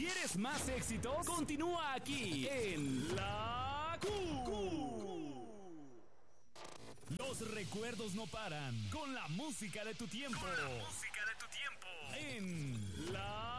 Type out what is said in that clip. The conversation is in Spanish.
¿Quieres más éxitos? Continúa aquí en La Q. Los recuerdos no paran con la música de tu tiempo. En La